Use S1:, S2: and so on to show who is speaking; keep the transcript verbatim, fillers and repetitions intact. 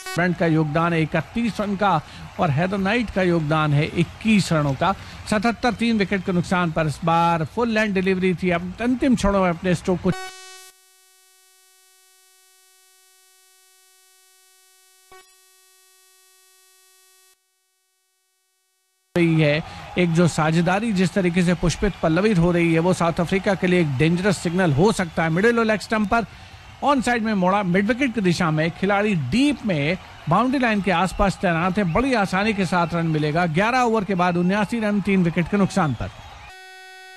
S1: Brand का योगदान है इकतीस रन का और हेदर नाइट का योगदान है इक्कीस रनों का। सतहत्तर तीन विकेट के नुकसान पर इस बार फुल लेंथ डिलीवरी थी। अब अंतिम क्षणों में अपने स्ट्रोक को है। एक जो साझेदारी जिस तरीके से पुष्पित पल्लवित हो रही है वो साउथ अफ्रीका के लिए एक डेंजरस सिग्नल हो सकता है। मिडिल और लेग स्टंप पर ऑन साइड में मोड़ा, मिड विकेट की दिशा में खिलाड़ी डीप में बाउंड्री लाइन के आसपास तैनात है। बड़ी आसानी के साथ रन मिलेगा। ग्यारह ओवर के बाद उन्यासी रन तीन विकेट के नुकसान पर।